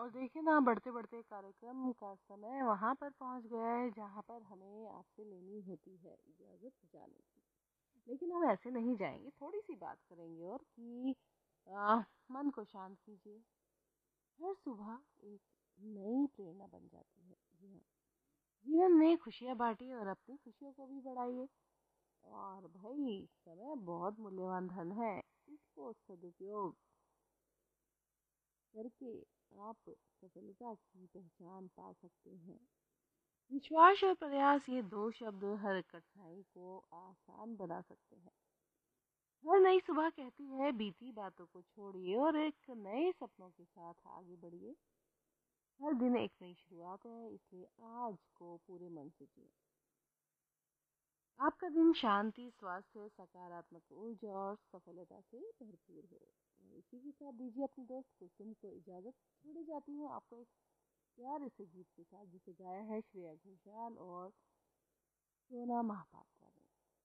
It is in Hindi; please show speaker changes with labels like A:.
A: और देखिए ना बढ़ते बढ़ते कार्यक्रम का समय वहाँ पर पहुँच गया है जहाँ पर हमें आपसे लेनी होती है इजाज़त जाने की। लेकिन हम ऐसे नहीं जाएंगे, थोड़ी सी बात करेंगे और कि आ, मन को शांत कीजिए। हर सुबह एक नई प्रेरणा बन जाती है। जी हाँ, जीवन में खुशियाँ बांटिए और अपनी खुशियों को भी बढ़ाइए। और भाई समय बहुत मूल्यवान धन है, इसको सदुपयोग करके आप सफलता की पहचान पा सकते हैं। विश्वास और प्रयास, ये दो शब्द हर कठिनाई को आसान बना सकते हैं। हर नई सुबह कहती है बीती बातों को छोड़िए और एक नए सपनों के साथ आगे बढ़िए। हर दिन एक नई शुरुआत है, इसलिए आज को पूरे मन से जिए। आपका दिन शांति, स्वास्थ्य, सकारात्मक ऊर्जा और सफलता से भरपूर हो। और इसी के साथ दीजिए अपने दोस्त कुसुम को इजाज़त। छोड़ी जाती हूँ आपको एक प्यारे से गीत के साथ, जिसे गाया है श्रेया घोषाल और सोना महापात्र।